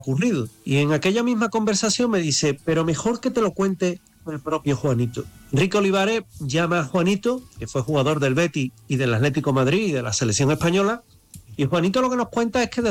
ocurrido. Y en aquella misma conversación me dice, pero mejor que te lo cuente el propio Juanito. Enrique Olivares llama a Juanito, que fue jugador del Betis y del Atlético de Madrid y de la selección española, y Juanito lo que nos cuenta es que